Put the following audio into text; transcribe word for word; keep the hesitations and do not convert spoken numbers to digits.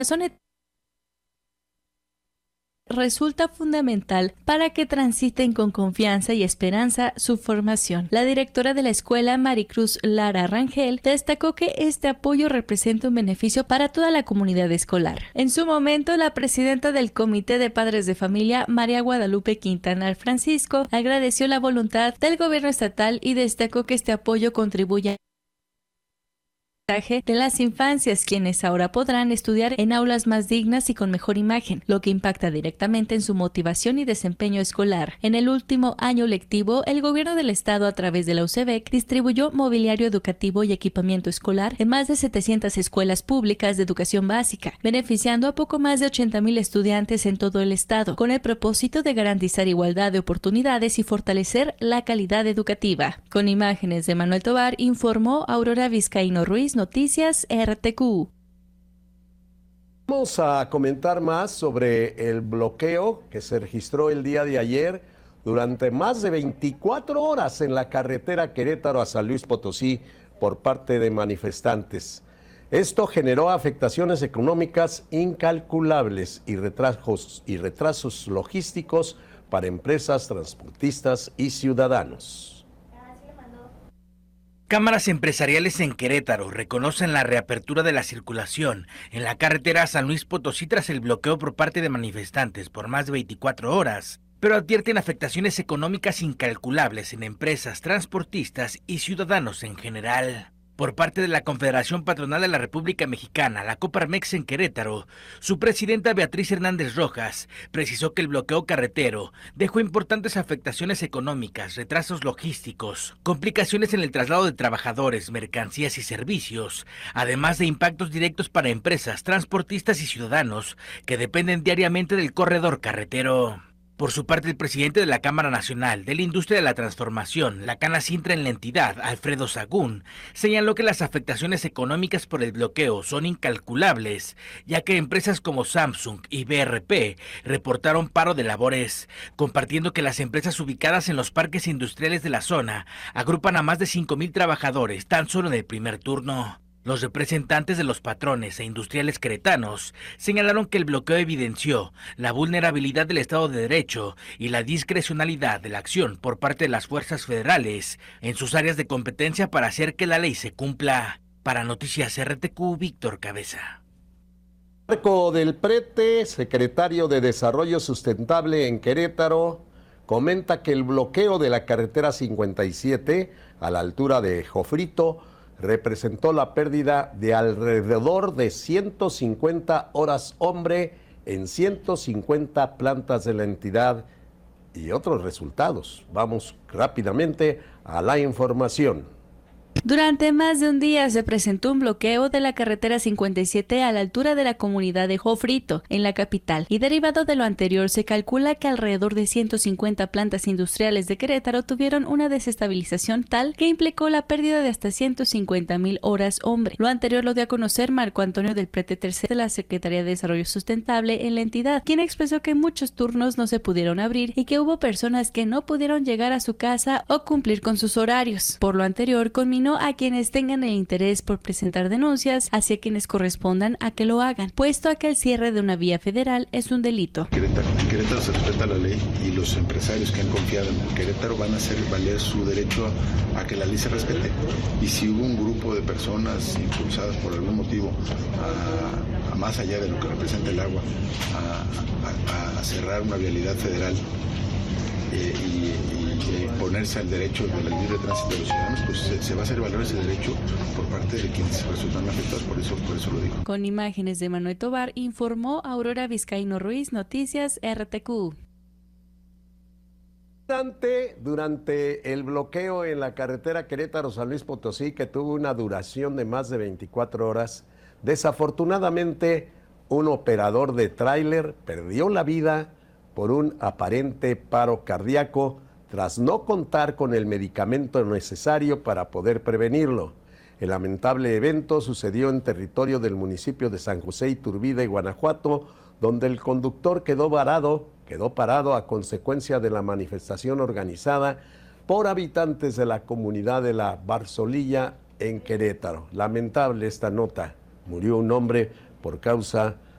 resulta fundamental para que transiten con confianza y esperanza su formación. La directora de la escuela, Maricruz Lara Rangel, destacó que este apoyo representa un beneficio para toda la comunidad escolar. En su momento, la presidenta del Comité de Padres de Familia, María Guadalupe Quintanar Francisco, agradeció la voluntad del gobierno estatal y destacó que este apoyo contribuye de las infancias, quienes ahora podrán estudiar en aulas más dignas y con mejor imagen, lo que impacta directamente en su motivación y desempeño escolar. En el último año lectivo, el gobierno del estado, a través de la U C E B C, distribuyó mobiliario educativo y equipamiento escolar en más de setecientas escuelas públicas de educación básica, beneficiando a poco más de ochenta mil estudiantes en todo el estado, con el propósito de garantizar igualdad de oportunidades y fortalecer la calidad educativa. Con imágenes de Manuel Tovar, informó Aurora Vizcaíno Ruiz, Noticias R T Q. Vamos a comentar más sobre el bloqueo que se registró el día de ayer durante más de veinticuatro horas en la carretera Querétaro a San Luis Potosí por parte de manifestantes. Esto generó afectaciones económicas incalculables y retrasos, y retrasos logísticos para empresas, transportistas y ciudadanos. Cámaras empresariales en Querétaro reconocen la reapertura de la circulación en la carretera San Luis Potosí tras el bloqueo por parte de manifestantes por más de veinticuatro horas, pero advierten afectaciones económicas incalculables en empresas, transportistas y ciudadanos en general. Por parte de la Confederación Patronal de la República Mexicana, la Coparmex en Querétaro, su presidenta Beatriz Hernández Rojas precisó que el bloqueo carretero dejó importantes afectaciones económicas, retrasos logísticos, complicaciones en el traslado de trabajadores, mercancías y servicios, además de impactos directos para empresas, transportistas y ciudadanos que dependen diariamente del corredor carretero. Por su parte, el presidente de la Cámara Nacional de la Industria de la Transformación, la Canacintra en la entidad, Alfredo Sagún, señaló que las afectaciones económicas por el bloqueo son incalculables, ya que empresas como Samsung y B R P reportaron paro de labores, compartiendo que las empresas ubicadas en los parques industriales de la zona agrupan a más de cinco mil trabajadores tan solo en el primer turno. Los representantes de los patrones e industriales queretanos señalaron que el bloqueo evidenció la vulnerabilidad del Estado de Derecho y la discrecionalidad de la acción por parte de las fuerzas federales en sus áreas de competencia para hacer que la ley se cumpla. Para Noticias R T Q, Víctor Cabeza. Marco del Prete, secretario de Desarrollo Sustentable en Querétaro, comenta que el bloqueo de la carretera cincuenta y siete a la altura de Jofrito representó la pérdida de alrededor de ciento cincuenta horas hombre en ciento cincuenta plantas de la entidad y otros resultados. Vamos rápidamente a la información. Durante más de un día se presentó un bloqueo de la carretera cincuenta y siete a la altura de la comunidad de Jofrito, en la capital, y derivado de lo anterior se calcula que alrededor de ciento cincuenta plantas industriales de Querétaro tuvieron una desestabilización tal que implicó la pérdida de hasta ciento cincuenta mil horas hombre. Lo anterior lo dio a conocer Marco Antonio del Prete tercero de la Secretaría de Desarrollo Sustentable en la entidad, quien expresó que muchos turnos no se pudieron abrir y que hubo personas que no pudieron llegar a su casa o cumplir con sus horarios. Por lo anterior, conminó a quienes tengan el interés por presentar denuncias hacia quienes correspondan a que lo hagan, puesto a que el cierre de una vía federal es un delito. Querétaro, en Querétaro se respeta la ley y los empresarios que han confiado en Querétaro van a hacer valer su derecho a, a que la ley se respete. Y si hubo un grupo de personas impulsadas por algún motivo a, a más allá de lo que representa el agua, a, a, a cerrar una vialidad federal eh, y, y ponerse al derecho del libre tránsito de los ciudadanos, pues se, se va a hacer valer ese derecho por parte de quienes resultan afectados, por eso, por eso lo digo. Con imágenes de Manuel Tovar, informó Aurora Vizcaíno Ruiz, Noticias R T Q. Durante, durante el bloqueo en la carretera Querétaro-San Luis Potosí, que tuvo una duración de más de veinticuatro horas, desafortunadamente un operador de tráiler perdió la vida por un aparente paro cardíaco tras no contar con el medicamento necesario para poder prevenirlo. El lamentable evento sucedió en territorio del municipio de San José Iturbide, Guanajuato, donde el conductor quedó varado, quedó parado a consecuencia de la manifestación organizada por habitantes de la comunidad de la Barzolilla en Querétaro. Lamentable esta nota. Murió un hombre por causa